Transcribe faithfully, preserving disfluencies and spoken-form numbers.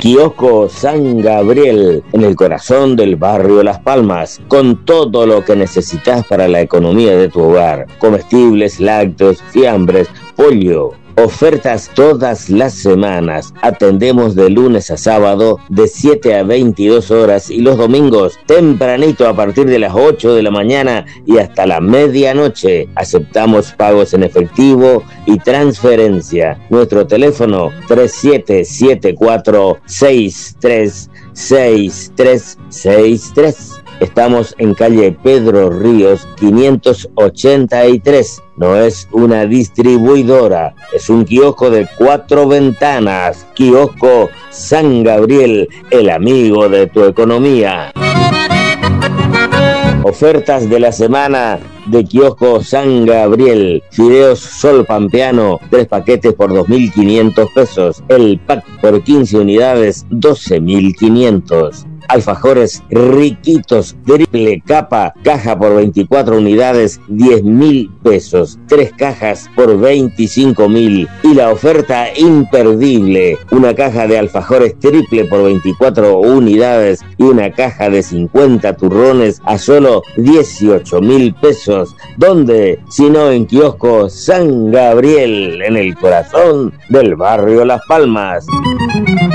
Kiosco San Gabriel, en el corazón del barrio Las Palmas, con todo lo que necesitas para la economía de tu hogar: comestibles, lácteos, fiambres, pollo. Ofertas todas las semanas. Atendemos de lunes a sábado de siete a veintidós horas y los domingos tempranito a partir de las ocho de la mañana y hasta la medianoche. Aceptamos pagos en efectivo y transferencia. Nuestro teléfono tres siete siete cuatro seis tres seis tres seis tres. Estamos en calle Pedro Ríos quinientos ochenta y tres. No es una distribuidora, es un kiosco de cuatro ventanas. Kiosco San Gabriel, el amigo de tu economía. Ofertas de la semana de Kiosco San Gabriel: fideos Sol Pampeano, tres paquetes por dos mil quinientos pesos. El pack por quince unidades, doce mil quinientos. Alfajores Riquitos, triple capa, caja por veinticuatro unidades, diez mil pesos. Tres cajas por veinticinco mil. Y la oferta imperdible: una caja de alfajores triple por veinticuatro unidades y una caja de cincuenta turrones a solo dieciocho mil pesos. ¿Dónde? Si no en Kiosco San Gabriel, en el corazón del barrio Las Palmas.